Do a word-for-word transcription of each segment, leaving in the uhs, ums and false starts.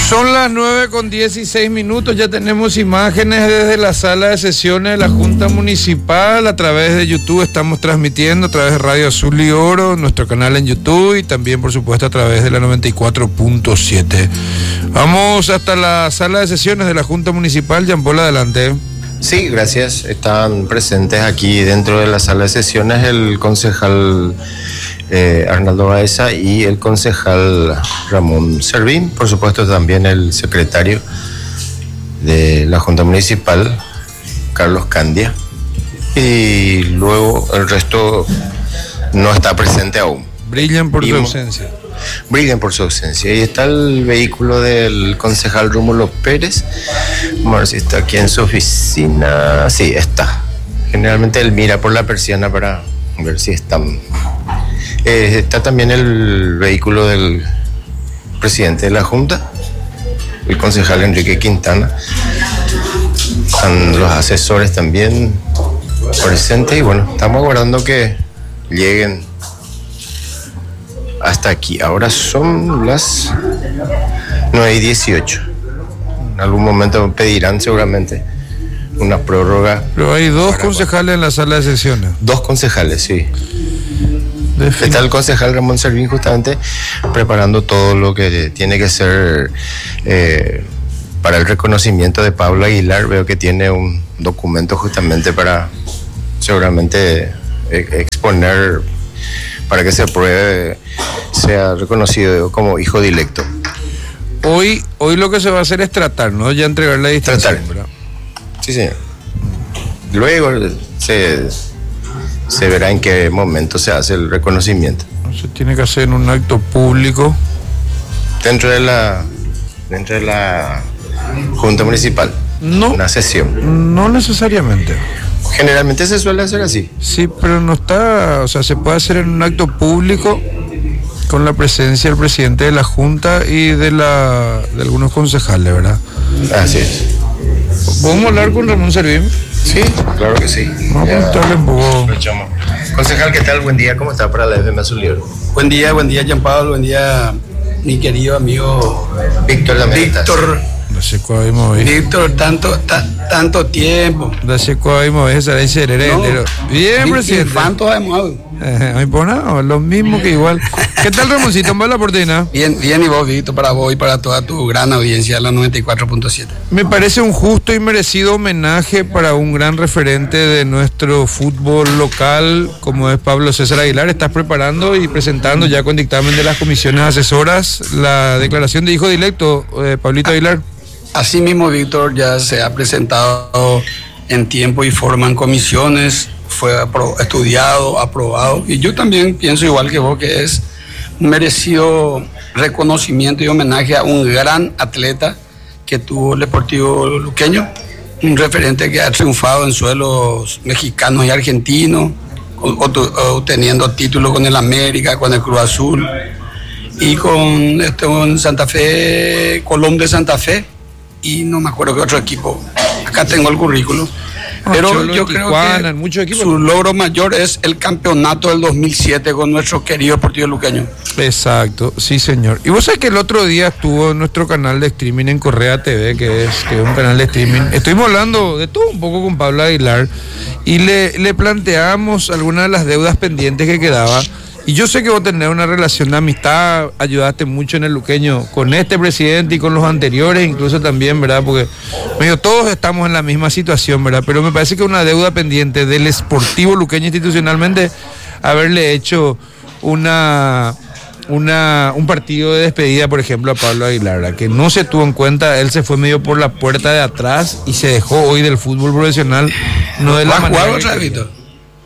Son las nueve con dieciséis minutos, ya tenemos imágenes desde la sala de sesiones de la Junta Municipal. A través de YouTube estamos transmitiendo, a través de Radio Azul y Oro, nuestro canal en YouTube, y también por supuesto a través de la noventa y cuatro punto siete. Vamos hasta la sala de sesiones de la Junta Municipal. Jean Paul, adelante. Sí, gracias. Están presentes aquí dentro de la sala de sesiones el concejal eh, Arnaldo Baeza y el concejal Ramón Servín, por supuesto también el secretario de la Junta Municipal, Carlos Candia, y luego el resto no está presente aún. Brillan por su ausencia. Brillan por su ausencia. Ahí está el vehículo del concejal Rómulo Pérez. Vamos a ver si está aquí en su oficina. Sí, está. Generalmente él mira por la persiana para ver si están. Eh, está también el vehículo del presidente de la Junta, el concejal Enrique Quintana. Están los asesores también presentes y bueno, estamos aguardando que lleguen hasta aquí. Ahora son las nueve y dieciocho. En algún momento pedirán seguramente una prórroga. Pero hay dos concejales en la sala de sesiones. Dos concejales, sí. Está el concejal Ramón Servín justamente preparando todo lo que tiene que ser eh, para el reconocimiento de Pablo Aguilar. Veo que tiene un documento justamente para seguramente eh, exponer para que se apruebe, sea reconocido como hijo directo. Hoy, hoy lo que se va a hacer es tratar, ¿no? Ya entregar la distancia. Tratar. Sí, señor. Luego se, se verá en qué momento se hace el reconocimiento. Se tiene que hacer en un acto público. Dentro de la, dentro de la Junta Municipal. No. Una sesión. No necesariamente. Generalmente se suele hacer así. Sí, pero no está, o sea, se puede hacer en un acto público con la presencia del presidente de la Junta y de la de algunos concejales, ¿verdad? Así es. ¿Podemos hablar con Ramón Servín? Sí, claro que sí. Vamos a preguntarle un poco. Concejal, ¿qué tal? Buen día, ¿cómo está para la F M Azul y Oro? Buen día, buen día, Jean Pablo, buen día, mi querido amigo Víctor Lamenta. Víctor. Dashi kwa imo Víctor, tanto ta, tanto tiempo. Dashi kwa imo esa la dice heredero. Bien, presidente. ¿Cuántos hemos? Eh, ay, pues nada, lo mismo que igual. ¿Qué tal, Ramoncito? ¿En la portina? Bien, bien, y vos, Víctor, para vos y para toda tu gran audiencia, la noventa y cuatro punto siete. Me parece un justo y merecido homenaje para un gran referente de nuestro fútbol local, como es Pablo César Aguilar. Estás preparando y presentando ya con dictamen de las comisiones asesoras la declaración de hijo directo, eh, Pablito Aguilar. Así mismo, Víctor, ya se ha presentado en tiempo y forma en comisiones, fue apro- estudiado, aprobado, y yo también pienso igual que vos que es un merecido reconocimiento y homenaje a un gran atleta que tuvo el Deportivo Luqueño, un referente que ha triunfado en suelos mexicanos y argentinos, obteniendo títulos con el América, con el Cruz Azul y con este, con Santa Fe, Colón de Santa Fe, y no me acuerdo qué otro equipo. Acá tengo el currículo. Pero Cholo, yo creo Tijuana, que su logro mayor es el campeonato del dos mil siete con nuestro querido Deportivo Luqueño. Exacto, sí señor. Y vos sabés que el otro día estuvo en nuestro canal de streaming en Correa T V, que es, que es un canal de streaming. Estuvimos hablando de todo un poco con Pablo Aguilar y le, le planteamos algunas de las deudas pendientes que quedaba. Y yo sé que vos tenés una relación de amistad, ayudaste mucho en el Luqueño con este presidente y con los anteriores, incluso también, ¿verdad? Porque medio todos estamos en la misma situación, ¿verdad? Pero me parece que una deuda pendiente del Sportivo Luqueño institucionalmente, haberle hecho una, una, un partido de despedida, por ejemplo, a Pablo Aguilar, ¿verdad? Que no se tuvo en cuenta, él se fue medio por la puerta de atrás y se dejó hoy del fútbol profesional, no de la manera. ¿Va a jugar otra vez, Víctor?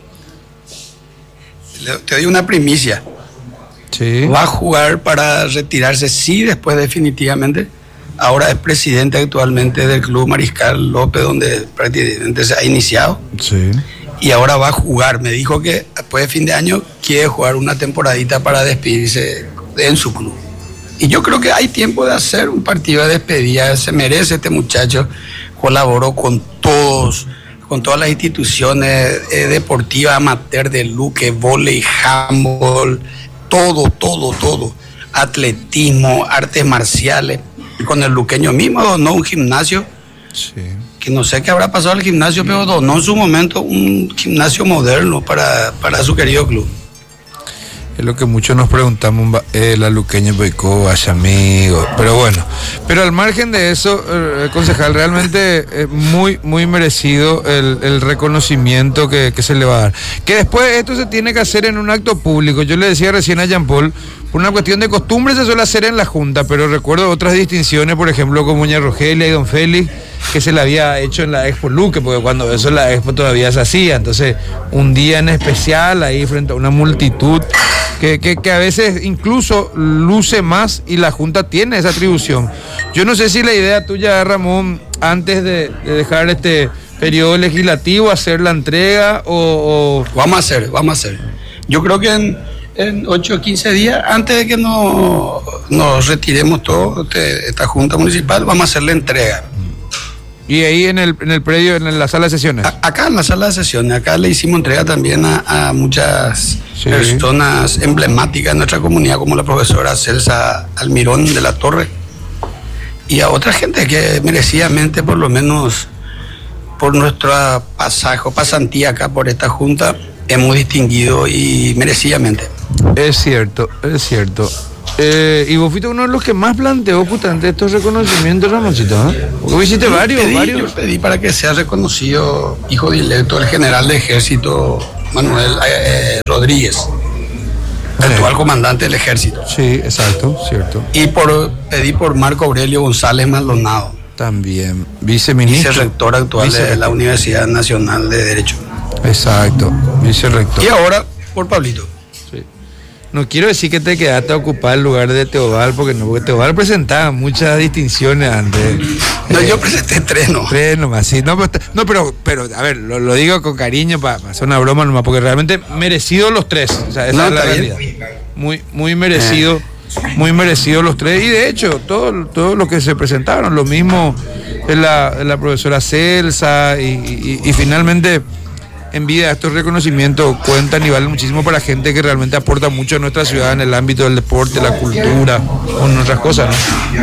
Te doy una primicia. Sí. Va a jugar para retirarse, sí, después definitivamente. Ahora es presidente actualmente del Club Mariscal López, donde prácticamente se ha iniciado. Sí. Y ahora va a jugar. Me dijo que después de fin de año quiere jugar una temporadita para despedirse en su club. Y yo creo que hay tiempo de hacer un partido de despedida. Se merece este muchacho. Colaboró con todos, con todas las instituciones eh, deportivas amateur de Luque, vóley, handball, todo, todo, todo, atletismo, artes marciales, con el luqueño mismo donó un gimnasio. Sí. Que no sé qué habrá pasado al gimnasio, pero donó en su momento un gimnasio moderno para, para su querido club. Es lo que muchos nos preguntamos, eh, la Luqueña Boicó, vaya amigo, pero bueno, pero al margen de eso, eh, concejal, realmente es muy, muy merecido el, el reconocimiento que, que se le va a dar. Que después esto se tiene que hacer en un acto público. Yo le decía recién a Jean Paul, por una cuestión de costumbre se suele hacer en la Junta, pero recuerdo otras distinciones, por ejemplo, como Doña Rogelia y Don Félix, que se le había hecho en la Expo Luque, porque cuando eso en la Expo todavía se hacía, entonces un día en especial ahí frente a una multitud que, que, que a veces incluso luce más y la Junta tiene esa atribución. Yo no sé si la idea tuya, Ramón, antes de, de dejar este periodo legislativo, hacer la entrega o, o... Vamos a hacer, vamos a hacer. Yo creo que en, en ocho o quince días, antes de que nos, nos retiremos todo de esta Junta Municipal, vamos a hacer la entrega. Y ahí en el, en el predio, en la sala de sesiones. A, acá en la sala de sesiones, acá le hicimos entrega también a, a muchas sí. personas emblemáticas de nuestra comunidad, como la profesora Celsa Almirón de la Torre, y a otra gente que merecidamente, por lo menos por nuestro pasaje o pasantía acá por esta junta, hemos distinguido y merecidamente. Es cierto, es cierto. Eh, y vos fuiste uno de los que más planteó justamente estos reconocimientos, Ramoncito, ¿eh? Porque vos hiciste varios, pedí, varios. Yo pedí para que sea reconocido hijo directo del general de ejército Manuel eh, Rodríguez, sí. actual comandante del ejército. Sí, exacto, cierto. Y por pedí por Marco Aurelio González Maldonado. También, viceministro. Vicerrector actual vice de la Universidad Nacional de Derecho. Exacto, vicerrector. Y ahora por Pablito. No quiero decir que te quedaste a ocupar el lugar de Teobal, porque no, porque Teobal presentaba muchas distinciones antes. No, eh, yo presenté tres, ¿no? Tres nomás, sí. No, pero, no, pero, pero a ver, lo, lo digo con cariño para pa hacer una broma nomás, porque realmente merecidos los tres. O sea, esa no, es la realidad. Muy, muy merecido, eh. muy merecidos los tres. Y de hecho, todos todo los que se presentaron, lo mismo es la, la profesora Celsa, y, y, y finalmente... en vida estos reconocimientos cuentan y valen muchísimo para gente que realmente aporta mucho a nuestra ciudad en el ámbito del deporte, la cultura o en otras cosas, ¿no?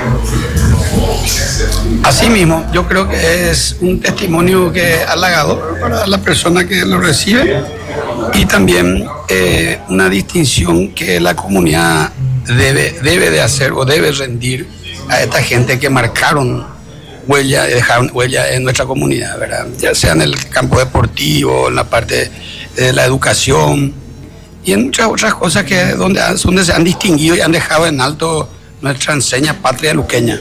Así mismo, yo creo que es un testimonio que halagador para la persona que lo recibe y también eh, una distinción que la comunidad debe, debe de hacer o debe rendir a esta gente que marcaron huella, dejaron huella en nuestra comunidad, ¿verdad? Ya sea en el campo deportivo, en la parte de la educación y en muchas otras cosas que donde, donde se han distinguido y han dejado en alto nuestra enseña patria luqueña.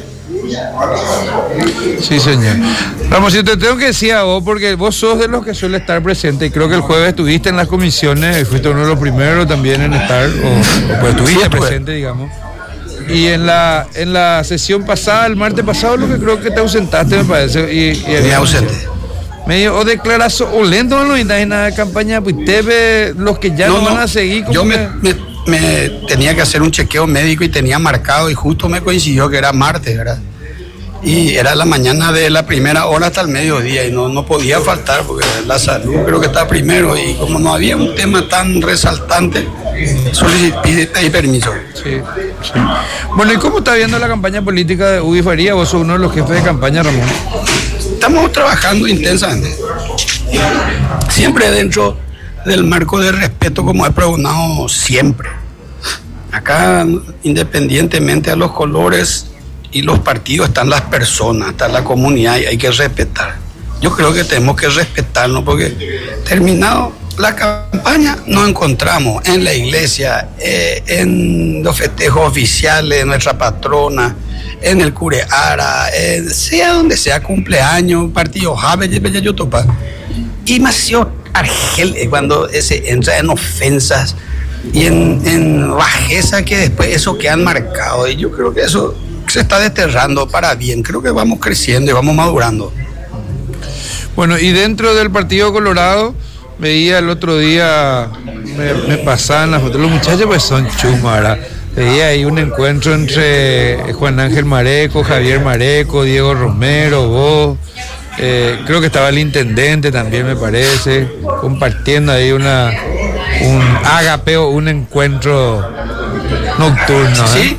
Sí, señor. Vamos, yo te tengo que decir a vos, porque vos sos de los que suele estar presente, y creo que el jueves estuviste en las comisiones, y fuiste uno de los primeros también en estar, o, o pues estuviste sí, presente, digamos. Y en la en la sesión pasada, el martes pasado, lo que creo que te ausentaste, me parece. Y, y me ausenté. Medio, o declaración, o lento, no hay nada de campaña, pues te ve los que ya no, no van a seguir. Como yo que... me, me, me tenía que hacer un chequeo médico y tenía marcado, y justo me coincidió que era martes, ¿verdad? Y era la mañana de la primera hora hasta el mediodía, y no, no podía faltar, porque la salud creo que está primero, y como no había un tema tan resaltante, solicité pedí permiso. Sí, sí. Bueno, ¿y cómo está viendo la campaña política de Udi Faría? Vos sos uno de los jefes de campaña, Ramón. Estamos trabajando intensamente, siempre dentro del marco de respeto, como he pregonado siempre. Acá, independientemente de los colores y los partidos, están las personas, está la comunidad, y hay que respetar. Yo creo que tenemos que respetarnos, porque terminado la campaña nos encontramos en la iglesia, eh, en los festejos oficiales de nuestra patrona, en el Cureara, eh, sea donde sea, cumpleaños, partido Jave, Yotopa. Y más Argel, cuando se entra en ofensas y en, en bajeza, que después eso quedan marcado. Y yo creo que eso se está desterrando para bien. Creo que vamos creciendo y vamos madurando. Bueno, y dentro del Partido Colorado, veía el otro día, me, me pasaban las fotos, los muchachos pues son chumas, ¿verdad? Veía ahí un encuentro entre Juan Ángel Mareco, Javier Mareco, Diego Romero, vos, eh, creo que estaba el intendente también, me parece, compartiendo ahí una un agapeo, un encuentro nocturno, ¿eh? Sí,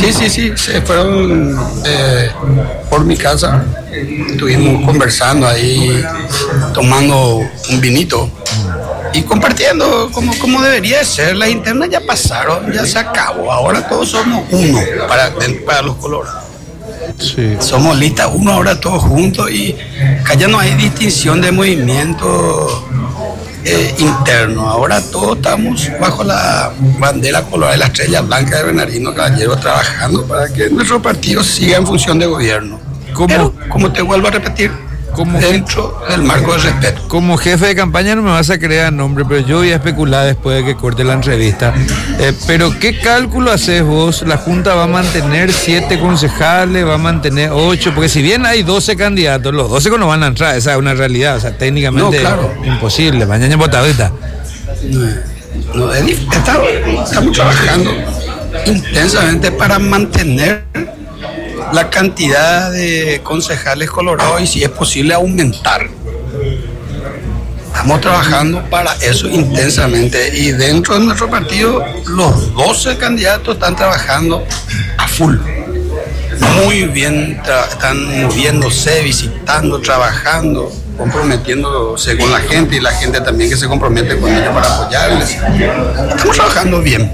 Sí, sí, sí, se fueron eh, por mi casa, estuvimos conversando ahí, tomando un vinito y compartiendo como, como debería ser. Las internas ya pasaron, ya se acabó, ahora todos somos uno para, para los colorados. Sí. Somos listas uno ahora todos juntos y acá no hay distinción de movimiento eh, interno. Ahora todos estamos bajo la bandera colorada de la estrella blanca de Bernardino Caballero trabajando para que nuestro partido siga en función de gobierno. ¿Cómo? Pero, como te vuelvo a repetir, Como dentro del marco de respeto. Como jefe de campaña no me vas a creer a nombre, pero yo voy a especular después de que corte la entrevista. Eh, pero ¿qué cálculo haces vos? ¿La Junta va a mantener siete concejales, va a mantener ocho? Porque si bien hay doce candidatos, los doce no van a entrar, esa es una realidad, o sea, técnicamente no, claro. imposible. Mañana botadita. No, no, estamos, estamos trabajando intensamente para mantener la cantidad de concejales colorados y si es posible aumentar. Estamos trabajando para eso intensamente y dentro de nuestro partido los doce candidatos están trabajando a full. Muy bien, tra- están moviéndose, visitando, trabajando, comprometiéndose con la gente y la gente también que se compromete con ellos para apoyarles. Estamos trabajando bien.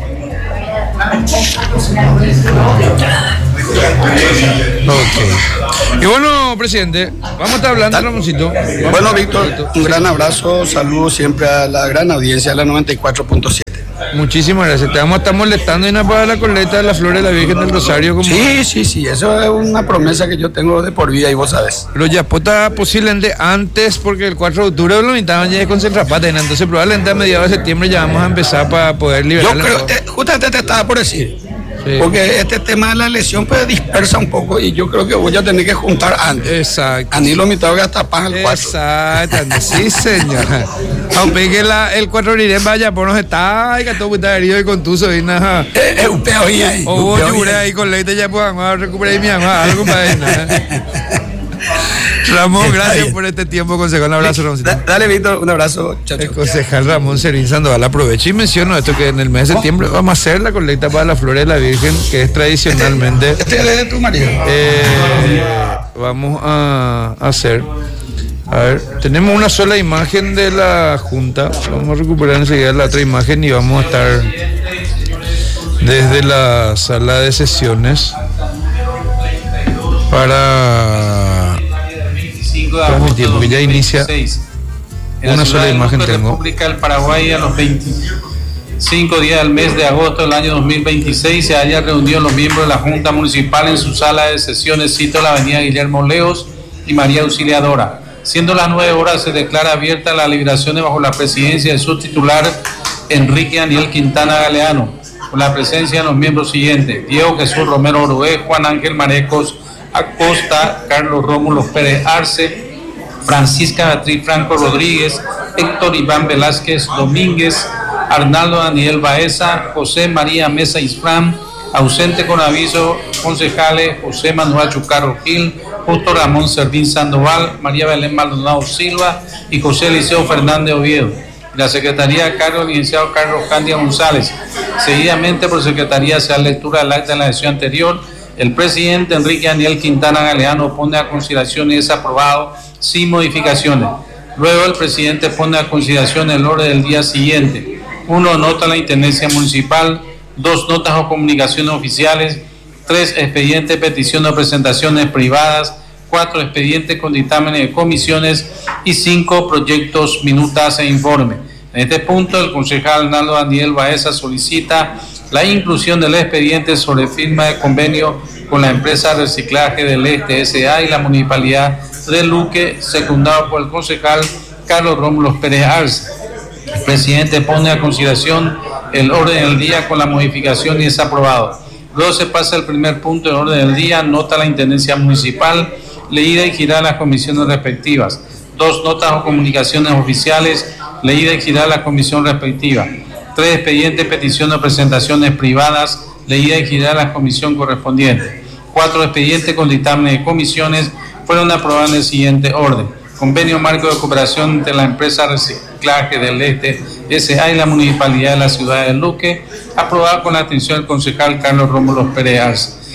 Ok. Y bueno, presidente, vamos a estar hablando, Ramoncito. Vamos Bueno, a- Víctor, un gran abrazo, saludos siempre a la gran audiencia de la noventa y cuatro punto siete. Muchísimas gracias. Te vamos a estar molestando y no para la coleta de la flor de la Virgen del Rosario. Como... Sí, sí, sí, eso es una promesa que yo tengo de por vida y vos sabés. Pero ya está posiblemente antes, porque el cuatro de octubre lo necesitaban ya con Centrapata, entonces probablemente a mediados de septiembre ya vamos a empezar para poder liberar. Yo creo, te- justamente te estaba por decir, Sí. porque este tema de la elección pues dispersa un poco y yo creo que voy a tener que juntar antes. Exacto. Anilo mitad que hasta pan el cuatro. Exacto, sí, señor. Aunque que la, el cuatro de iré vaya por nos está, ay, que todo está herido y contuso y nada. Eh, eh, un peo ahí. O un vos peo lloré ahí con leite ya pues a recuperar mi agua, algo para él. Ramón, Está gracias bien. por este tiempo, concejal. Un abrazo, Ramoncito. Da- Dale, Víctor, un abrazo. Chao, El chao. concejal Ramón Servín Sandoval aprovecha y menciono esto que en el mes de septiembre vamos a hacer la colecta para la flor de la Virgen, que es tradicionalmente Este es de tu marido. eh, vamos a hacer. A ver, tenemos una sola imagen de la Junta. Vamos a recuperar enseguida la otra imagen y vamos a estar desde la sala de sesiones para transmitir, porque ya inicia. Una sola imagen tengo. República del Paraguay, a los veinticinco días del mes de agosto del año dos mil veintiséis, se haya reunido los miembros de la Junta Municipal en su sala de sesiones, cito la avenida Guillermo Leos y María Auxiliadora. Siendo las nueve horas, se declara abierta la liberación bajo la presidencia de su titular, Enrique Daniel Quintana Galeano, con la presencia de los miembros siguientes: Diego Jesús Romero Orué, Juan Ángel Marecos Acosta, Carlos Rómulo Pérez Arce, Francisca Beatriz Franco Rodríguez, Héctor Iván Velázquez Domínguez, Arnaldo Daniel Baeza, José María Mesa Isfrán, ausente con aviso, concejales José Manuel Chucarro Gil, Justo Ramón Servín Sandoval, María Belén Maldonado Silva y José Eliseo Fernández Oviedo. La Secretaría a cargo del licenciado Carlos Candia González. Seguidamente, por Secretaría, se da lectura del acta de la sesión anterior. El presidente Enrique Daniel Quintana Galeano pone a consideración y es aprobado sin modificaciones. Luego el presidente pone a consideración el orden del día siguiente. Uno, nota a la Intendencia Municipal. Dos, notas o comunicaciones oficiales. Tres, expediente, peticiones o presentaciones privadas. Cuatro, expediente con dictámenes de comisiones. Y cinco, proyectos, minutas e informes. En este punto, el concejal Arnaldo Daniel Baeza solicita la inclusión del expediente sobre firma de convenio con la empresa Reciclaje del Este S A y la Municipalidad de Luque, secundado por el concejal Carlos Rómulo Pérez Arce. El presidente pone a consideración el orden del día con la modificación y es aprobado. Luego se pasa al primer punto del orden del día, nota a la Intendencia Municipal, leída y girada a las comisiones respectivas. Dos, notas o comunicaciones oficiales, leída y girada a la comisión respectiva. Tres, expedientes, peticiones o presentaciones privadas, leída y girada a la comisión correspondiente. Cuatro, expedientes con dictamen de comisiones fueron aprobados en el siguiente orden. Convenio marco de cooperación entre la empresa Reciclaje del Este S A y la Municipalidad de la Ciudad de Luque, aprobado con la atención del concejal Carlos Rómulo Pérez Arce.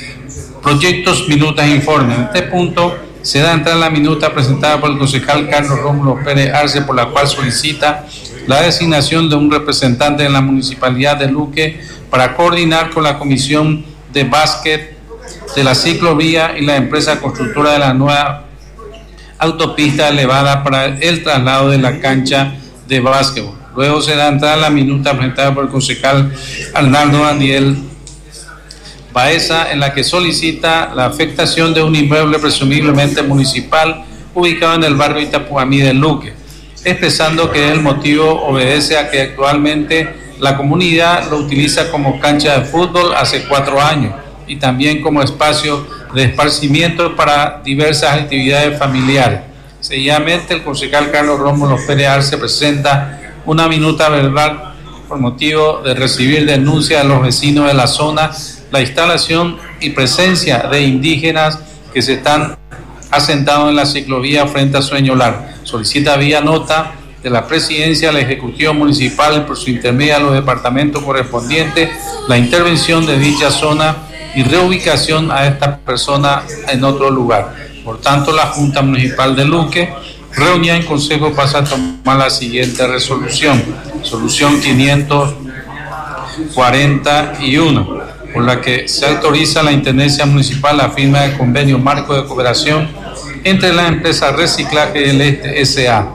proyectos, minutas e informes. En este punto se da entrada la minuta presentada por el concejal Carlos Rómulo Pérez Arce, por la cual solicita la designación de un representante en la municipalidad de Luque para coordinar con la comisión de básquet de la ciclovía y la empresa constructora de la nueva autopista elevada para el traslado de la cancha de básquetbol. Luego se da entrada la minuta presentada por el concejal Arnaldo Daniel Baeza, en la que solicita la afectación de un inmueble presumiblemente municipal ubicado en el barrio Itapuamí de Luque, expresando que el motivo obedece a que actualmente la comunidad lo utiliza como cancha de fútbol hace cuatro años y también como espacio de esparcimiento para diversas actividades familiares. Seguidamente, el concejal Carlos Rómulo Pérez Arce presenta una minuta verbal por motivo de recibir denuncias de los vecinos de la zona, la instalación y presencia de indígenas que se están asentados en la ciclovía frente a Sueñolar. Solicita vía nota de la presidencia al Ejecutivo Municipal y por su intermedio a los departamentos correspondientes la intervención de dicha zona y reubicación a esta persona en otro lugar. Por tanto, la Junta Municipal de Luque, reunida en consejo, pasa a tomar la siguiente resolución, resolución quinientos cuarenta y uno, por la que se autoriza a la Intendencia Municipal la firma de convenio marco de cooperación entre la empresa Reciclaje del Este S A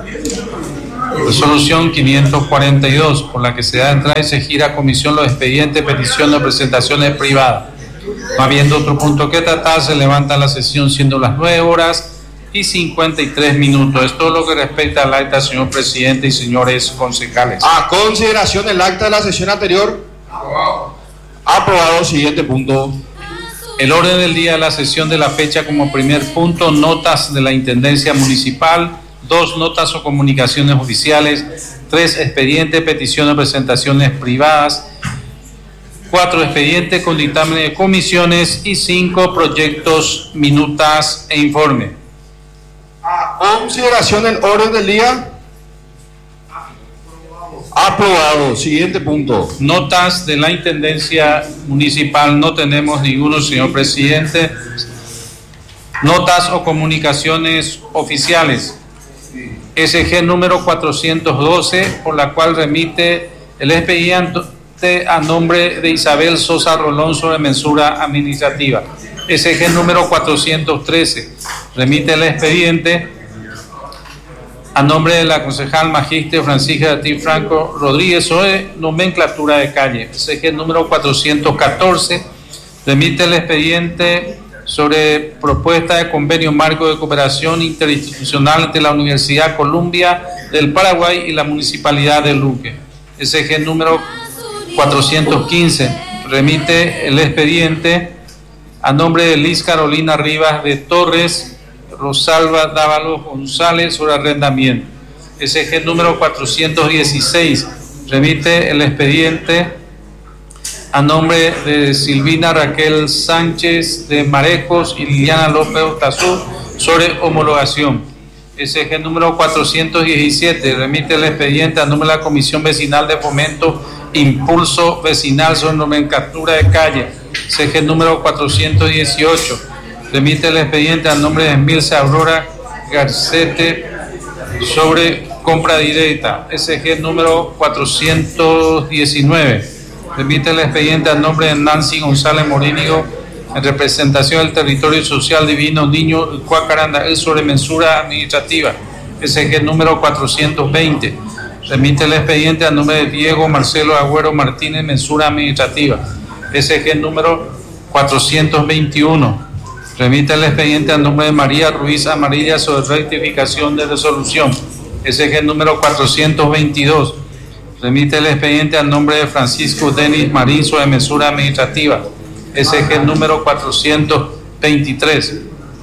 Resolución quinientos cuarenta y dos, por la que se da entrada y se gira a comisión los expedientes, peticiones o presentaciones privadas. No habiendo otro punto que tratar, se levanta la sesión siendo las nueve horas y cincuenta y tres minutos. Es todo lo que respecta al acta, señor presidente y señores concejales. A consideración del acta de la sesión anterior. Aprobado. Siguiente punto. El orden del día de la sesión de la fecha como primer punto, notas de la Intendencia Municipal, dos notas o comunicaciones oficiales, tres expedientes, peticiones o presentaciones privadas, cuatro expedientes con dictamen de comisiones y cinco proyectos, minutas e informe. A consideración del orden del día. Aprobado. Siguiente punto. Notas de la Intendencia Municipal, no tenemos ninguno, señor presidente. Notas o comunicaciones oficiales. S G número cuatrocientos doce, por la cual remite el expediente a nombre de Isabel Sosa Rolón sobre mensura administrativa. S G número cuatrocientos trece, remite el expediente a nombre de la concejal magíster Francisca Ortiz de Franco Rodríguez sobre nomenclatura de calle. S G número cuatrocientos catorce, remite el expediente sobre propuesta de convenio marco de cooperación interinstitucional entre la Universidad Columbia del Paraguay y la Municipalidad de Luque. S G número cuatrocientos quince, remite el expediente a nombre de Liz Carolina Rivas de Torres, Rosalba Dávalos González sobre arrendamiento. S G número cuatrocientos dieciséis, remite el expediente a nombre de Silvina Raquel Sánchez de Marecos y Liliana López Otazú sobre homologación. S G número cuatrocientos diecisiete, remite el expediente a nombre de la Comisión Vecinal de Fomento Impulso Vecinal sobre nomenclatura de calle. S G número cuatrocientos dieciocho, remite el expediente a nombre de Emilce Aurora Garcete sobre compra directa. S G número cuatrocientos diecinueve, remite el expediente a nombre de Nancy González Morínigo en representación del territorio social divino Niño Cuacaranda sobre mensura administrativa. S G número cuatrocientos veinte, remite el expediente a nombre de Diego Marcelo Agüero Martínez, mensura administrativa. S G número cuatrocientos veintiuno, remite el expediente a nombre de María Ruiz Amarilla sobre rectificación de resolución. S G número cuatrocientos veintidós, remite el expediente a nombre de Francisco Denis Marín sobre mensura administrativa. S G número cuatrocientos veintitrés,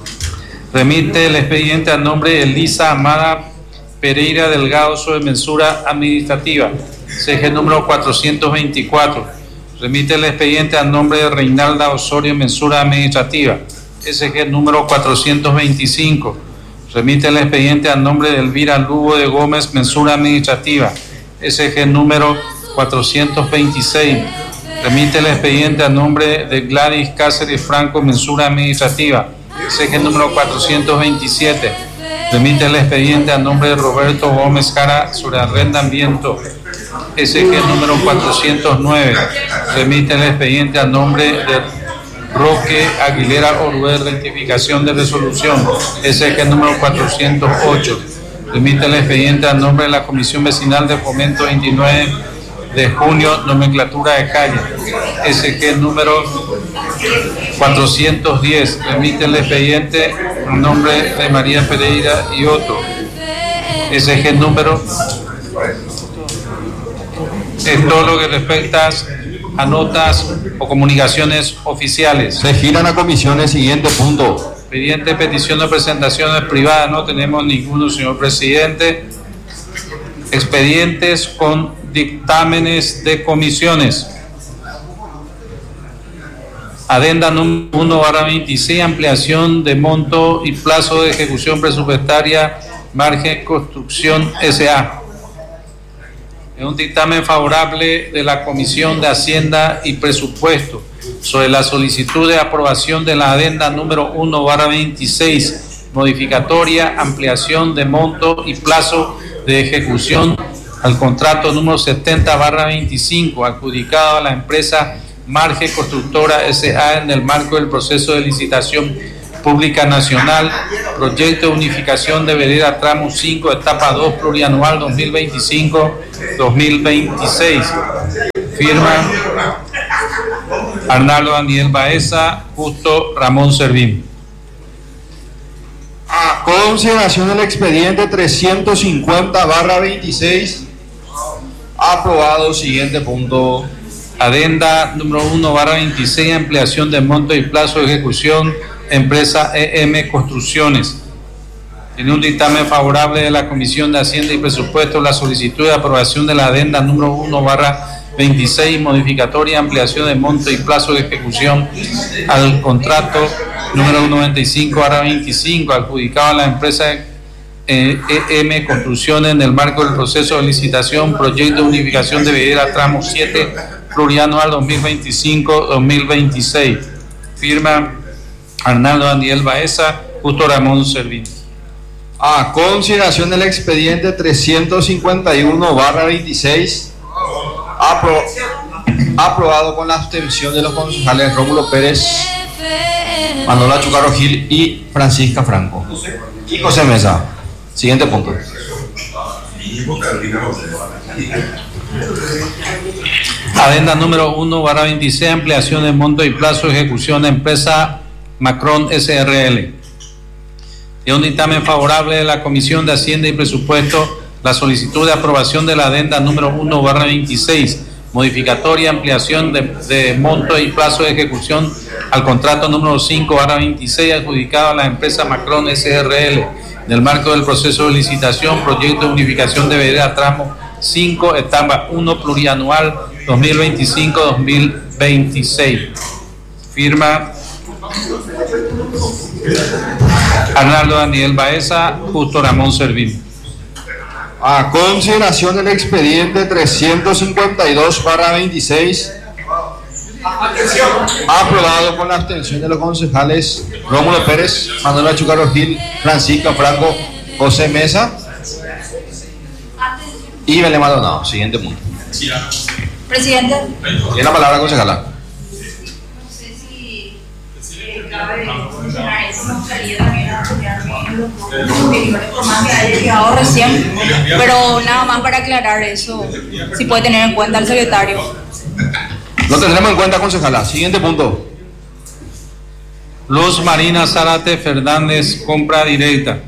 remite el expediente a nombre de Elisa Amada Pereira Delgado sobre mensura administrativa. S G número cuatrocientos veinticuatro, remite el expediente a nombre de Reinalda Osorio mensura administrativa. S G número cuatrocientos veinticinco, remite el expediente a nombre de Elvira Lugo de Gómez mensura administrativa. S G número cuatrocientos veintiséis, Remite el expediente a nombre de Gladys Cáceres Franco, mensura administrativa, S G número cuatrocientos veintisiete. Remite el expediente a nombre de Roberto Gómez Cara sobre arrendamiento, S G número cuatrocientos nueve. Remite el expediente a nombre de Roque Aguilera Orué, rectificación de resolución, S G número cuatrocientos ocho. Remite el expediente a nombre de la Comisión Vecinal de Fomento veintinueve de junio, nomenclatura de calle, S G número cuatrocientos diez. Remite el expediente en nombre de María Pereira y Otto, S G número. Es todo lo que respecta a notas o comunicaciones oficiales. Se giran a comisiones, siguiente punto. Expediente, petición de presentaciones privadas, no tenemos ninguno, señor presidente. Expedientes con dictámenes de comisiones. Adenda número uno barra veintiséis, ampliación de monto y plazo de ejecución presupuestaria, Margen Construcción S A. Es un dictamen favorable de la Comisión de Hacienda y Presupuesto sobre la solicitud de aprobación de la adenda número uno barra veintiséis, modificatoria, ampliación de monto y plazo de ejecución al contrato número setenta barra veinticinco, adjudicado a la empresa Marge Constructora S A en el marco del proceso de licitación pública nacional, proyecto de unificación de vereda tramo cinco, etapa dos, plurianual dos mil veinticinco a dos mil veintiséis. Firma Arnaldo Daniel Baeza, Justo Ramón Servín. A consideración del expediente trescientos cincuenta barra veintiséis, aprobado, siguiente punto. Adenda número uno barra veintiséis, ampliación de monto y plazo de ejecución, empresa E M Construcciones. Tiene un dictamen favorable de la Comisión de Hacienda y Presupuesto la solicitud de aprobación de la adenda número uno barra veintiséis, modificatoria, ampliación de monto y plazo de ejecución al contrato número noventa y cinco barra veinticinco, adjudicado a la empresa eh, E M Construcciones en el marco del proceso de licitación, proyecto de unificación de vereda tramo siete, plurianual dos mil veinticinco a dos mil veintiséis. Firma Arnaldo Daniel Baeza, Justo Ramón Servín. A consideración del expediente trescientos cincuenta y uno barra veintiséis, apro aprobado con la abstención de los concejales Rómulo Pérez, Manuela Chucarro Gil y Francisca Franco y José Mesa. Siguiente punto. Adenda número uno barra veintiséis, ampliación de monto y plazo de ejecución, empresa Macron S R L. De un dictamen favorable de la Comisión de Hacienda y Presupuesto la solicitud de aprobación de la adenda número uno barra veintiséis, modificatoria, ampliación de, de monto y plazo de ejecución al contrato número cinco barra veintiséis, adjudicado a la empresa Macron S R L en el marco del proceso de licitación, proyecto de unificación de vereda tramo cinco, etapa uno, plurianual dos mil veinticinco a dos mil veintiséis. Firma Arnaldo Daniel Baeza, Justo Ramón Servín. A consideración del expediente trescientos cincuenta y dos barra veintiséis, aprobado con la abstención de los concejales Rómulo Pérez, Manuela Chucarro Gil, Francisca Franco, José Mesa y Belén Maldonado. Siguiente punto. Presidente. Tiene la palabra, concejala. No sé si cabe mencionar eso, me gustaría también apoyarme en los puntos superiores, por más que haya llegado recién, pero nada más para aclarar eso, si puede tener en cuenta el secretario. Lo tendremos en cuenta, concejala. Siguiente punto. Luz Marina Zárate Fernández, compra directa.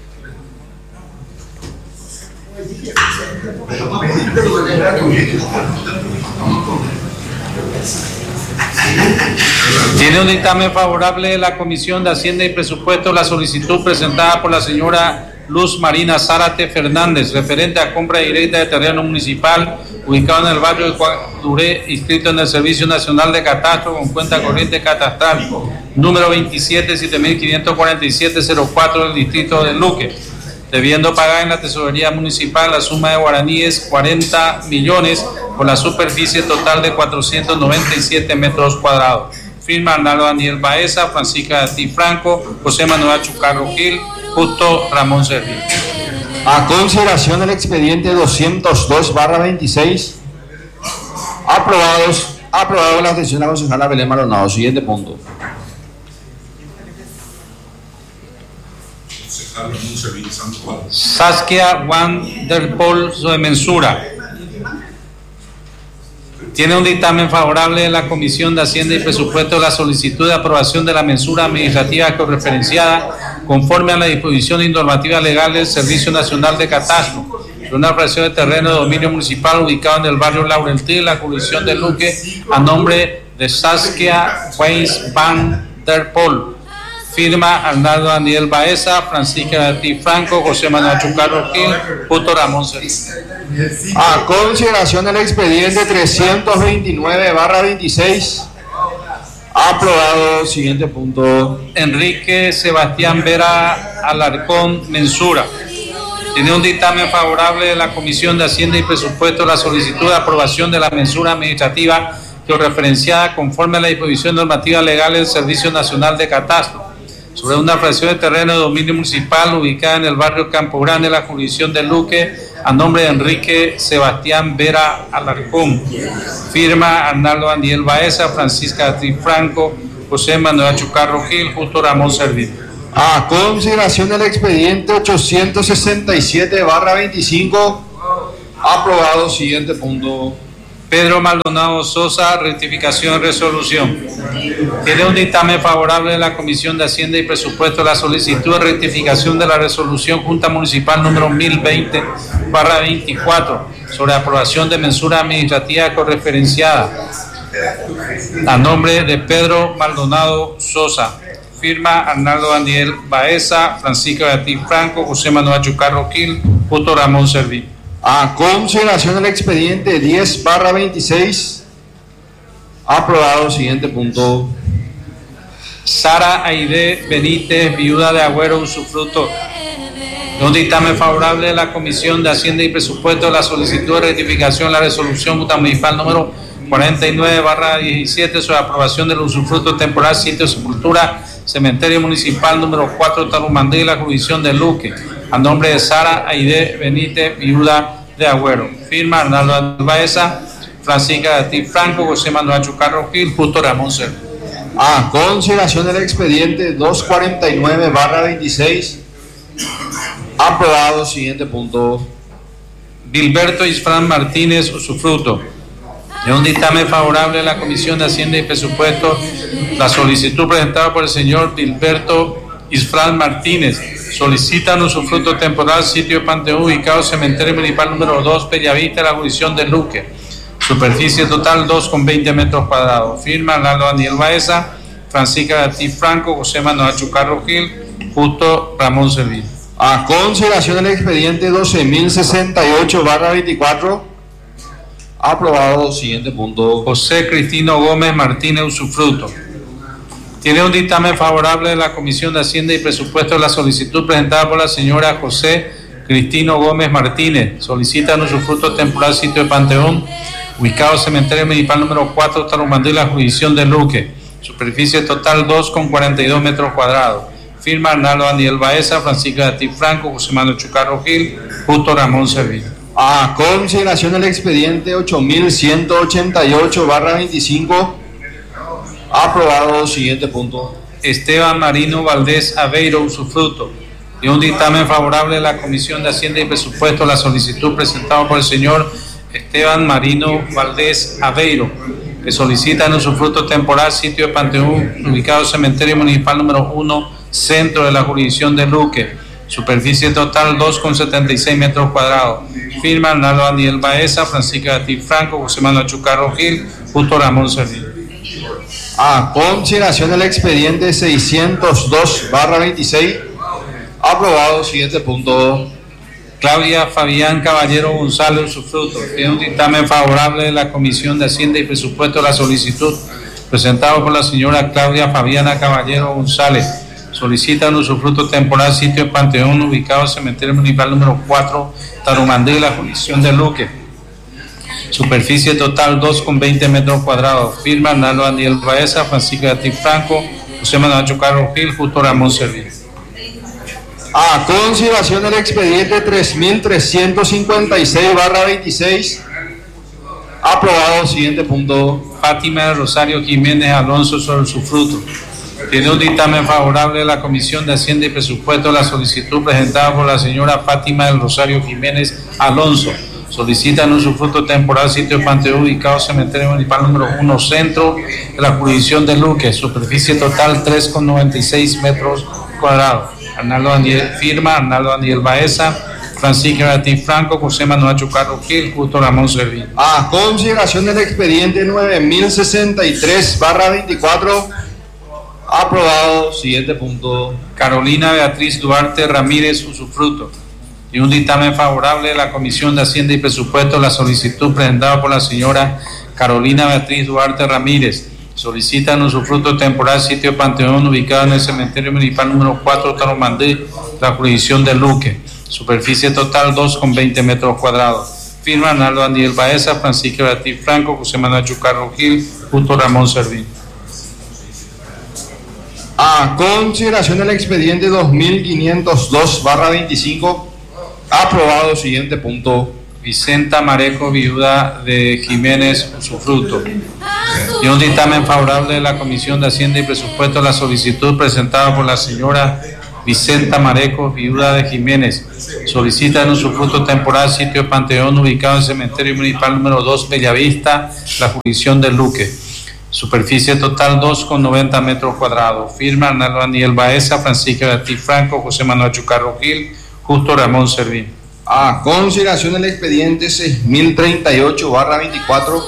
Tiene un dictamen favorable de la Comisión de Hacienda y Presupuesto la solicitud presentada por la señora Luz Marina Zárate Fernández, referente a compra directa de terreno municipal ubicado en el barrio de Cuaduré, inscrito en el Servicio Nacional de Catastro con cuenta corriente catastral número veintisiete siete mil quinientos cuarenta y siete cero cuatro del distrito de Luque. debiendo pagar en la tesorería municipal la suma de guaraníes cuarenta millones por la superficie total de cuatrocientos noventa y siete metros cuadrados. Firma Arnaldo Daniel Baeza, Francisca Ati Franco, José Manuel Chucarro Gil, Justo Ramón Servín. A consideración del expediente doscientos dos barra veintiséis, aprobados, aprobado la atención de la concejala Belén Maldonado. Siguiente punto. Saskia Wanderpol de Mensura. Tiene un dictamen favorable de la Comisión de Hacienda y Presupuesto la solicitud de aprobación de la mensura administrativa correferenciada conforme a la disposición y normativa legal del Servicio Nacional de Catastro de una fracción de terreno de dominio municipal ubicado en el barrio Laurentil, la jurisdicción de Luque, a nombre de Saskia Weiss Van der Pol. Firma Arnaldo Daniel Baeza, Francisca Ati Franco, José Manuel Chucarro Gil, Justo Ramón Servín. A consideración del expediente trescientos veintinueve barra veintiséis, aprobado. Siguiente punto. Enrique Sebastián Vera Alarcón Mensura. Tiene un dictamen favorable de la Comisión de Hacienda y Presupuesto la solicitud de aprobación de la mensura administrativa georreferenciada conforme a la disposición normativa legal del Servicio Nacional de Catastro sobre una fracción de terreno de dominio municipal ubicada en el barrio Campo Grande, la jurisdicción de Luque, a nombre de Enrique Sebastián Vera Alarcón. Firma Arnaldo Daniel Baeza, Francisca Ati Franco, José Manuel Chucarro Gil, Justo Ramón Servín. A consideración del expediente ochocientos sesenta y siete barra veinticinco, aprobado. Siguiente punto. Pedro Maldonado Sosa, rectificación de resolución. Tiene un dictamen favorable de la Comisión de Hacienda y Presupuesto la solicitud de rectificación de la resolución Junta Municipal número mil veinte barra veinticuatro sobre aprobación de mensura administrativa correferenciada a nombre de Pedro Maldonado Sosa. Firma Arnaldo Daniel Baeza, Francisco Ati Franco, José Manuel Chucarro Gil, Justo Ramón Servín. A consideración del expediente diez barra veintiséis, aprobado. Siguiente punto. Sara Aide Benítez, viuda de Agüero Usufruto. De un dictamen favorable de la Comisión de Hacienda y Presupuesto la solicitud de rectificación de la resolución municipal número cuarenta y nueve barra diecisiete sobre aprobación del usufructo temporal sitio de sepultura cementerio municipal número cuatro Tarumandí, la jurisdicción de Luque, a nombre de Sara Aide Benítez, viuda de Agüero. Firma Arnaldo Baeza, Francisca Ati Franco, José Manuel Chucarro Gil, Justo Ramón Servín. A consideración del expediente doscientos cuarenta y nueve barra veintiséis, aprobado. Siguiente punto. Gilberto Isfrán Martínez Usufruto. De un dictamen favorable de la Comisión de Hacienda y Presupuesto la solicitud presentada por el señor Gilberto Isfrán Martínez. Solicitan usufructo temporal sitio de Panteón ubicado cementerio municipal número dos Bellavista, la jurisdicción de Luque. Superficie total dos con veinte metros cuadrados. Firma Arnaldo Daniel Baeza, Francisca Ati Franco, José Manuel Chucarro Gil, Justo Ramón Servín. A consideración del expediente doce mil sesenta y ocho barra veinticuatro, aprobado. Siguiente punto. José Cristino Gómez Martínez Usufruto. Tiene un dictamen favorable de la Comisión de Hacienda y Presupuesto la solicitud presentada por la señora José Cristino Gómez Martínez. Solicitan usufructo temporal sitio de Panteón ubicado cementerio municipal número cuatro Tarumandí, la jurisdicción de Luque. Superficie total dos con cuarenta y dos metros cuadrados. Firma Arnaldo Daniel Baeza, Francisco Ati Franco, José Manuel Chucarro Gil, Justo Ramón Servín. A consideración del expediente ocho mil ciento ochenta y ocho barra veinticinco, aprobado. Siguiente punto. Esteban Marino Valdés Aveiro Usufruto. Y un dictamen favorable de la Comisión de Hacienda y Presupuesto la solicitud presentada por el señor Esteban Marino Valdés Aveiro, que solicita en usufructo temporal sitio de Panteón ubicado cementerio municipal número uno centro de la jurisdicción de Luque. Superficie total dos con setenta y seis metros cuadrados. Firma Arnaldo Daniel Baeza, Francisca Ati Franco, José Manuel Chucarro Gil, Justo Ramón Servín. A consideración del expediente seiscientos dos barra veintiséis, aprobado. Siguiente punto. Claudia Fabián Caballero González Usufruto. Tiene un dictamen favorable de la Comisión de Hacienda y Presupuesto la solicitud presentada por la señora Claudia Fabiana Caballero González. Solicitan usufructo temporal sitio de Panteón ubicado en el cementerio municipal número cuatro, Tarumandí, la jurisdicción de Luque. Superficie total dos con veinte metros cuadrados. Firma Arnaldo Daniel Baeza, Francisco de Ati Franco, José Manuel Chocarro Gil, Justo Ramón Servín. A consideración del expediente tres mil trescientos cincuenta y seis barra veintiséis. Aprobado. Siguiente punto. Fátima del Rosario Jiménez Alonso sobre su fruto. Tiene un dictamen favorable de la Comisión de Hacienda y Presupuesto a la solicitud presentada por la señora Fátima del Rosario Jiménez Alonso. Solicitan un usufructo temporal sitio de Panteón ubicado en cementerio municipal número uno centro de la jurisdicción de Luque. Superficie total tres con noventa y seis metros cuadrados. Arnaldo Daniel, firma Arnaldo Daniel Baeza, Francisco Ati Franco, José Manuel Chocarro Gil, Justo Ramón Servín. A consideración del expediente nueve mil sesenta y tres barra veinticuatro. Aprobado. Siguiente punto. Carolina Beatriz Duarte Ramírez, usufruto. Y un dictamen favorable de la Comisión de Hacienda y Presupuesto, la solicitud presentada por la señora Carolina Beatriz Duarte Ramírez. Solicitan usufructo temporal sitio Panteón ubicado en el cementerio municipal número cuatro, Tarumandí, la jurisdicción de Luque. Superficie total dos con veinte metros cuadrados. Firma Arnaldo Daniel Baeza, Francisco Beatriz Franco, José Manuel Chocarro Gil, Justo Ramón Servín. A consideración del expediente dos mil quinientos dos barra veinticinco. Aprobado. Siguiente punto. Vicenta Mareco, viuda de Jiménez, usufruto. Y un dictamen favorable de la Comisión de Hacienda y Presupuesto a la solicitud presentada por la señora Vicenta Mareco, viuda de Jiménez. Solicitan usufructo temporal sitio de Panteón ubicado en el cementerio municipal número dos, Bellavista, la jurisdicción de Luque. Superficie total dos con noventa metros cuadrados. Firma Arnaldo Daniel Baeza, Francisco de Ati Franco, José Manuel Chocarro Gil, Justo Ramón Servín. A consideración del expediente seis mil treinta y ocho barra veinticuatro.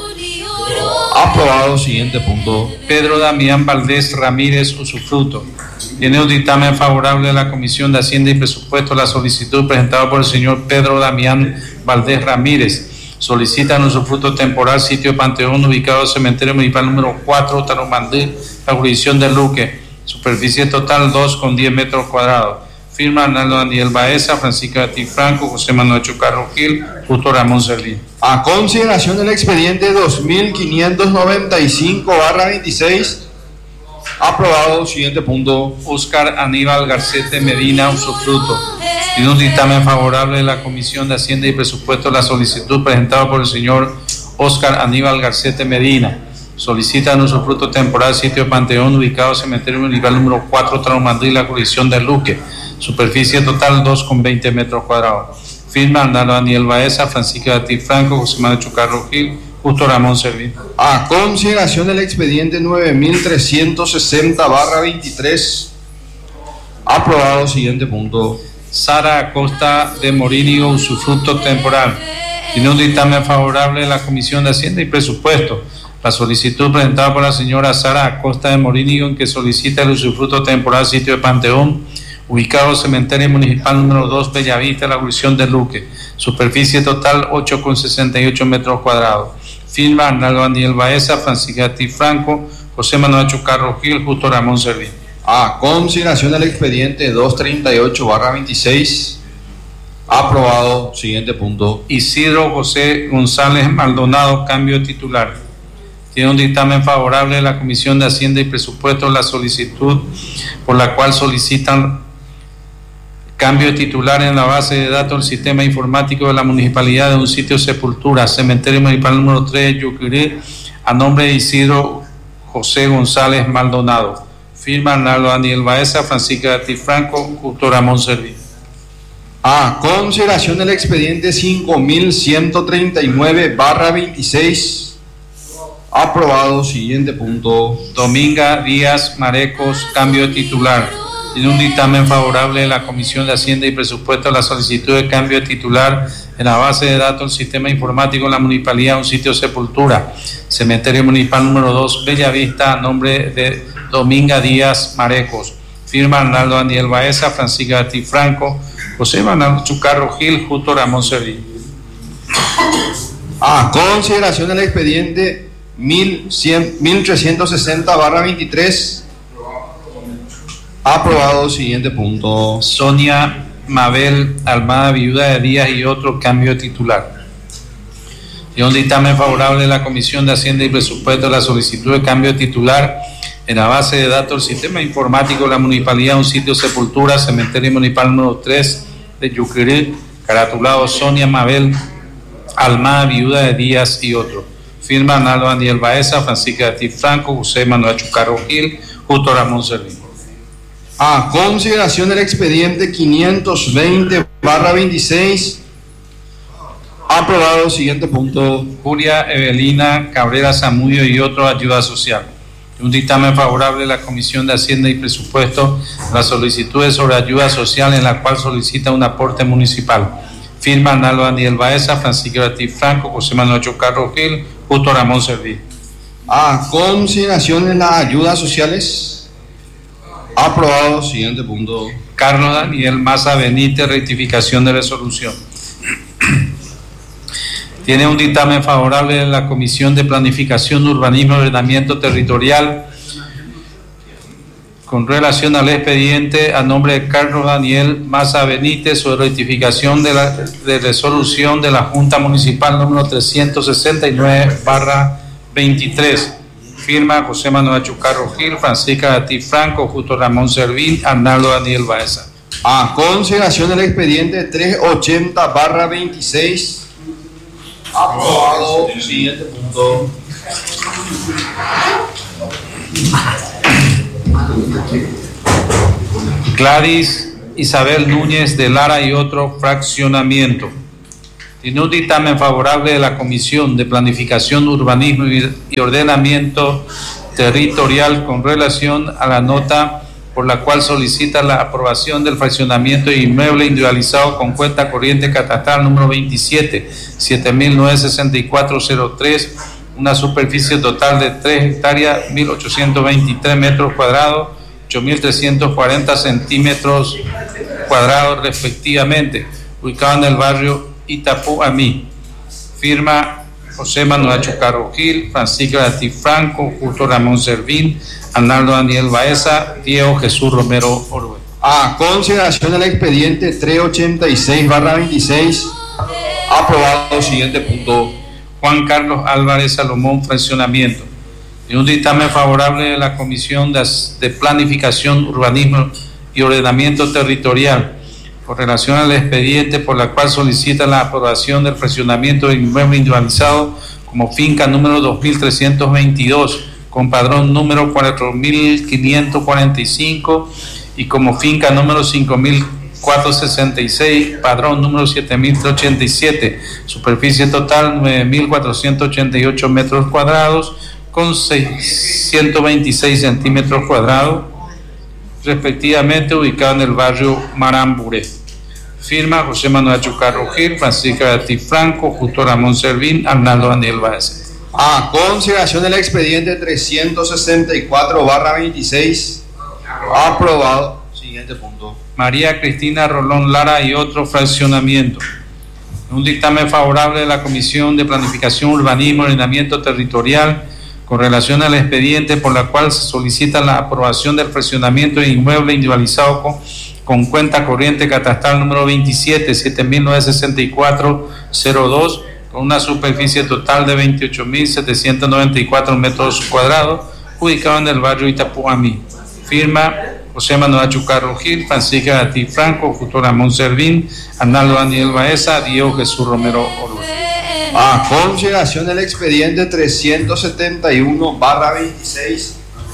Aprobado. Siguiente punto. Pedro Damián Valdés Ramírez, usufruto. Tiene un dictamen favorable de la Comisión de Hacienda y Presupuesto la solicitud presentada por el señor Pedro Damián Valdés Ramírez. Solicitan usufructo temporal sitio Panteón ubicado en el cementerio municipal número cuatro, Tarumandí, la jurisdicción de Luque. Superficie total dos con diez metros cuadrados. Firma Arnaldo Daniel Baeza, Francisco de Ati Franco, José Manuel Chocarro Gil, Justo Ramón Servín. A consideración del expediente dos mil quinientos noventa y cinco barra veintiséis. Aprobado. Siguiente punto. Óscar Aníbal Garcete Medina, usufruto. Tiene un dictamen favorable de la Comisión de Hacienda y Presupuesto la solicitud presentada por el señor Óscar Aníbal Garcete Medina. Solicitan usufructo temporal sitio de Panteón ubicado en el cementerio municipal número cuatro, Tarumandí, la jurisdicción de Luque. Superficie total dos con veinte metros cuadrados. Firma Arnaldo Daniel Baeza, Francisco de Ati Franco, José Manuel Chocarro Gil, Justo Ramón Servín. A consideración del expediente nueve mil trescientos sesenta barra veintitrés. Aprobado. Siguiente punto. Sara Acosta de Morínigo, usufructo temporal. Tiene un dictamen favorable de la Comisión de Hacienda y Presupuesto. La solicitud presentada por la señora Sara Acosta de Morínigo, en que solicita el usufructo temporal sitio de Panteón ubicado en el cementerio municipal número dos, Bellavista, la jurisdicción de Luque. Superficie total ocho con sesenta y ocho metros cuadrados. Firma Arnaldo Daniel Baeza, Francisco Ati Franco, José Manuel Chocarro Gil, Justo Ramón Servín. A consideración del expediente doscientos treinta y ocho barra veintiséis. Aprobado. Siguiente punto. Isidro José González Maldonado, cambio de titular. Tiene un dictamen favorable de la Comisión de Hacienda y Presupuesto la solicitud por la cual solicitan cambio de titular en la base de datos del sistema informático de la municipalidad de un sitio sepultura, cementerio municipal número tres, Yucurí, a nombre de Isidro José González Maldonado. Firma Arnaldo Daniel Baeza, Francisco de Ati Franco, Justo Ramón Servín. A consideración del expediente cinco mil ciento treinta y nueve barra veintiséis. Aprobado. Siguiente punto. Dominga Díaz Marecos, cambio de titular. Tiene un dictamen favorable de la Comisión de Hacienda y Presupuesto a la solicitud de cambio de titular en la base de datos del sistema informático de la municipalidad, un sitio sepultura, cementerio municipal número dos, Bellavista, a nombre de Dominga Díaz Marecos. Firma Arnaldo Daniel Baeza, Francisco Ati Franco, José Manuel Chocarro Gil, Justo Ramón Servín. A consideración del expediente mil trescientos sesenta barra veintitrés. Aprobado. Siguiente punto. Sonia Mabel Almada, viuda de Díaz y otro, cambio de titular. Y un dictamen favorable de la Comisión de Hacienda y Presupuesto a la solicitud de cambio de titular en la base de datos del sistema informático de la municipalidad, un sitio sepultura, cementerio municipal número tres de Yuquirí, caratulado Sonia Mabel Almada, viuda de Díaz y otro. Firma Arnaldo Daniel Baeza, Francisca de Franco, José Manuel Chucarro Gil, Justo Ramón Servín. A consideración del expediente quinientos veinte barra veintiséis. Aprobado. Siguiente punto. Julia Evelina Cabrera Zamudio y otro, ayuda social. Un dictamen favorable de la Comisión de Hacienda y Presupuesto a las solicitudes sobre ayuda social en la cual solicita un aporte municipal. Firma Arnaldo Daniel Baeza, Francisco Ortiz Franco, José Manuel Chocarro Gil, Justo Ramón Serví. A consideración de las ayudas sociales. Aprobado. Siguiente punto. Carlos Daniel Maza Benítez, rectificación de resolución. Tiene un dictamen favorable de la Comisión de Planificación, Urbanismo y Ordenamiento Territorial con relación al expediente a nombre de Carlos Daniel Maza Benítez sobre rectificación de la de resolución de la Junta Municipal número trescientos sesenta y nueve barra veintitrés. Firma José Manuel Chucarro Gil, Francisca Ati Franco, Justo Ramón Servín, Arnaldo Daniel Baeza. A consideración del expediente trescientos ochenta barra veintiséis. Aprobado. Siguiente punto. Gladys Isabel Núñez de Lara y otro, fraccionamiento. Tiene un dictamen favorable de la Comisión de Planificación, Urbanismo y Ordenamiento Territorial con relación a la nota por la cual solicita la aprobación del fraccionamiento de inmueble individualizado con cuenta corriente catastral número veintisiete, siete mil novecientos sesenta y cuatro cero tres, una superficie total de tres hectáreas, mil ochocientos veintitrés metros cuadrados, ocho mil trescientos cuarenta centímetros cuadrados respectivamente, ubicado en el barrio Itapú Amí. Firma José Manuel Chocarro Gil, Francisco Ati Franco, Justo Ramón Servín, Arnaldo Daniel Baeza, Diego Jesús Romero Orue. A consideración del expediente trescientos ochenta y seis barra veintiséis. Aprobado. Siguiente punto. Juan Carlos Álvarez Salomón, fraccionamiento. Y un dictamen favorable de la Comisión de, de Planificación, Urbanismo y Ordenamiento Territorial con relación al expediente por la cual solicita la aprobación del fraccionamiento de inmueble individualizado como finca número dos mil trescientos veintidós con padrón número cuatro mil quinientos cuarenta y cinco y como finca número cinco mil cuatrocientos sesenta y seis, padrón número siete mil ochenta y siete, superficie total nueve mil cuatrocientos ochenta y ocho metros cuadrados con seiscientos veintiséis centímetros cuadrados respectivamente, ubicado en el barrio Maramburé. Firma José Manuel Chucarro Gil, Francisco Ati Franco, Justo Ramón Servín, Arnaldo Daniel Baeza. A consideración del expediente trescientos sesenta y cuatro barra veintiséis. Aprobado. Siguiente punto. María Cristina Rolón Lara y otro, fraccionamiento. Un dictamen favorable de la Comisión de Planificación, Urbanismo y Ordenamiento Territorial con relación al expediente por la cual se solicita la aprobación del fraccionamiento de inmueble individualizado con, con cuenta corriente catastral número veintisiete, siete mil novecientos sesenta y cuatro cero dos, con una superficie total de veintiocho mil setecientos noventa y cuatro metros cuadrados, ubicado en el barrio Itapú Amí. Firma José Manuel Chucarro Gil, Francisca Ati Franco, Justo Ramón Servín, Arnaldo Daniel Baeza, Diego Jesús Romero Orue. A consideración del expediente trescientos setenta y uno barra veintiséis.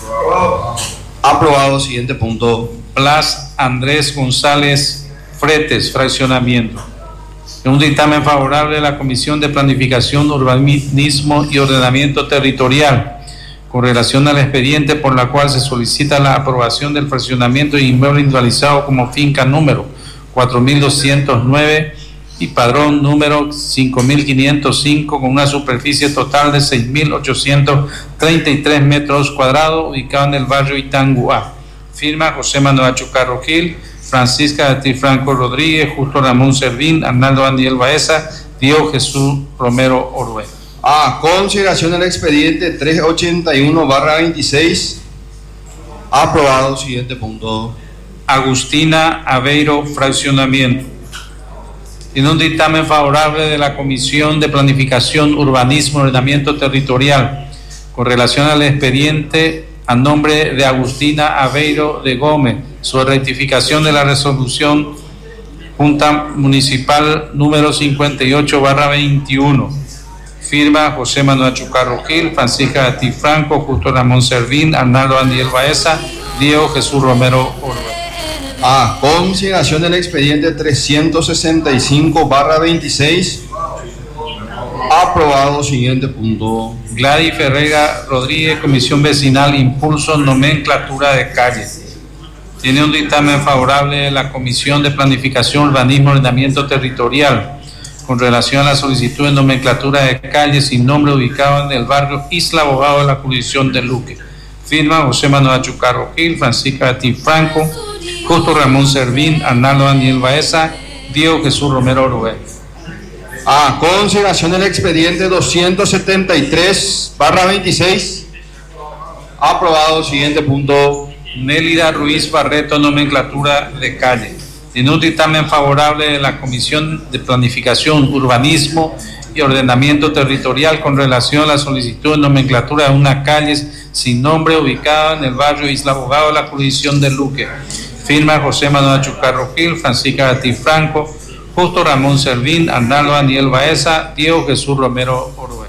Aprobado. Siguiente punto. Blas Andrés González Fretes, fraccionamiento. Un dictamen favorable de la Comisión de Planificación, Urbanismo y Ordenamiento Territorial con relación al expediente por la cual se solicita la aprobación del fraccionamiento de inmueble individualizado como finca número cuatro mil doscientos nueve y padrón número cinco mil quinientos cinco con una superficie total de seis mil ochocientos treinta y tres metros cuadrados, ubicado en el barrio Itanguá. Firma José Manuel Chucarro Gil, Francisca Ati Franco Rodríguez, Justo Ramón Servín, Arnaldo Daniel Baeza, Diego Jesús Romero Orue. A consideración del expediente trescientos ochenta y uno barra veintiséis. Aprobado. Siguiente punto. Agustina Aveiro Fraccionamiento. Tiene un dictamen favorable de la Comisión de Planificación, Urbanismo y Ordenamiento Territorial con relación al expediente a nombre de Agustina Aveiro de Gómez, su rectificación de la resolución Junta Municipal número cincuenta y ocho barra veintiuno. Firma José Manuel Chucarro Gil, Francisca Gatti Franco, Justo Ramón Servín, Arnaldo Daniel Baeza, Diego Jesús Romero Orbe. A consideración del expediente trescientos sesenta y cinco barra veintiséis. Aprobado. Siguiente punto. Gladys Ferreira Rodríguez, Comisión Vecinal, Impulso, Nomenclatura de Calles. Tiene un dictamen favorable de la Comisión de Planificación, Urbanismo y Ordenamiento Territorial con relación a la solicitud de nomenclatura de calles sin nombre ubicado en el barrio Isla Abogado de la jurisdicción de Luque. Firma José Manuel Chucarro Gil, Francisca Gatti Franco, Justo Ramón Servín, Arnaldo Daniel Baeza, Diego Jesús Romero Orbe. A consideración del expediente doscientos setenta y tres barra veintiséis. Aprobado. Siguiente punto. Nélida Ruiz Barreto, nomenclatura de calle. Tiene un dictamen favorable de la Comisión de Planificación, Urbanismo y Ordenamiento Territorial con relación a la solicitud de nomenclatura de una calle sin nombre ubicada en el barrio Isla Abogado de la jurisdicción de Luque. Firma José Manuel Chucarro Gil, Francisca Gatti Franco, Justo Ramón Servín, Arnaldo Daniel Baeza, Diego Jesús Romero Orbe.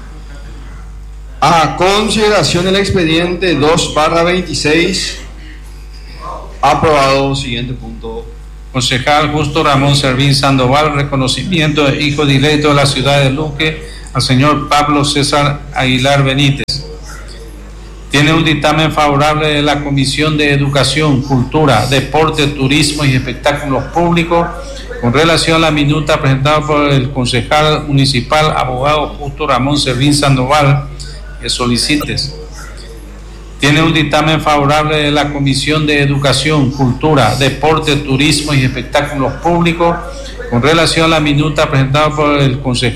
A consideración del expediente dos barra veintiséis. Aprobado. Siguiente punto. Concejal Justo Ramón Servín Sandoval, reconocimiento de hijo directo de la ciudad de Luque al señor Pablo César Aguilar Benítez. Tiene un dictamen favorable de la Comisión de Educación, Cultura, Deporte, Turismo y Espectáculos Públicos con relación a la minuta presentada por el concejal municipal abogado Justo Ramón Servín Sandoval, que solicites. Tiene un dictamen favorable de la Comisión de Educación, Cultura, Deporte, Turismo y Espectáculos Públicos con relación a la minuta presentada por el concejal